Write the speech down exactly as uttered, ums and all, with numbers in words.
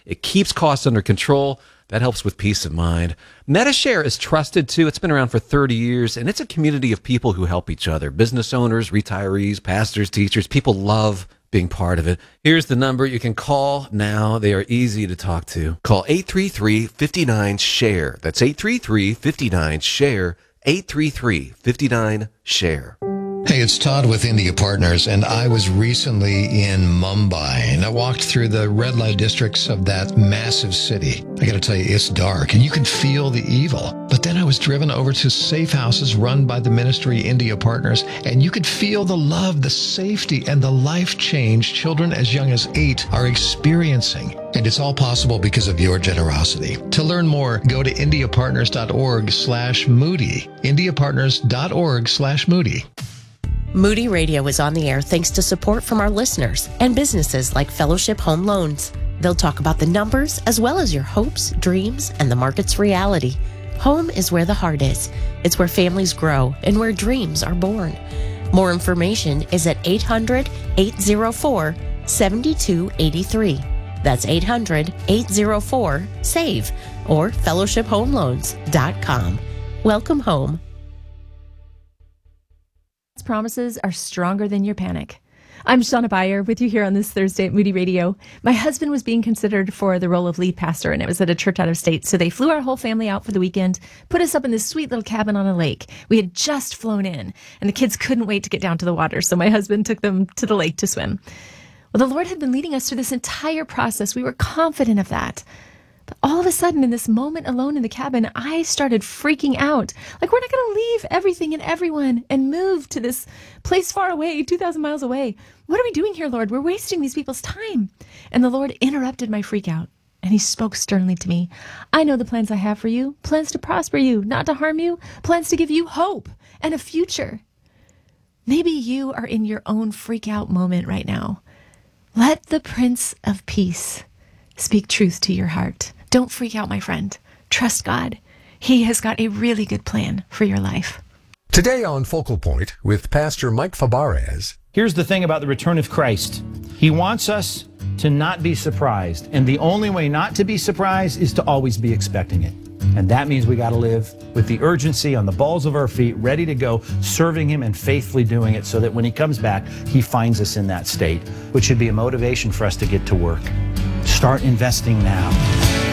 It keeps costs under control. That helps with peace of mind. Metashare is trusted too. It's been around for thirty years, and it's a community of people who help each other. Business owners, retirees, pastors, teachers. People love being part of it. Here's the number you can call now. They are easy to talk to. Call eight three three, five nine, share. That's eight three three, five nine, share. eight three three, five nine, share. Hey, it's Todd with India Partners, and I was recently in Mumbai, and I walked through the red light districts of that massive city. I gotta tell you, it's dark, and you can feel the evil. But then I was driven over to safe houses run by the ministry India Partners, and you could feel the love, the safety, and the life change children as young as eight are experiencing. And it's all possible because of your generosity. To learn more, go to indiapartners.org slash Moody. indiapartners.org slash Moody. Moody Radio is on the air thanks to support from our listeners and businesses like Fellowship Home Loans. They'll talk about the numbers as well as your hopes, dreams, and the market's reality. Home is where the heart is. It's where families grow and where dreams are born. More information is at eight hundred, eight oh four, seven two eight three. That's eight hundred, eight oh four, SAVE or fellowship home loans dot com. Welcome home. Promises are stronger than your panic. I'm Shauna Beyer with you here on this Thursday at Moody Radio. My husband was being considered for the role of lead pastor, and it was at a church out of state. So they flew our whole family out for the weekend, put us up in this sweet little cabin on a lake. We had just flown in, and the kids couldn't wait to get down to the water. So my husband took them to the lake to swim. Well, the Lord had been leading us through this entire process. We were confident of that. But all of a sudden, in this moment alone in the cabin, I started freaking out. Like, we're not going to leave everything and everyone and move to this place far away, two thousand miles away. What are we doing here, Lord? We're wasting these people's time. And the Lord interrupted my freak out. And he spoke sternly to me. I know the plans I have for you, plans to prosper you, not to harm you, plans to give you hope and a future. Maybe you are in your own freak out moment right now. Let the Prince of Peace speak truth to your heart. Don't freak out, my friend. Trust God. He has got a really good plan for your life. Today on Focal Point with Pastor Mike Fabarez. Here's the thing about the return of Christ. He wants us to not be surprised. And the only way not to be surprised is to always be expecting it. And that means we got to live with the urgency on the balls of our feet, ready to go, serving him and faithfully doing it so that when he comes back, he finds us in that state, which should be a motivation for us to get to work. Start investing now.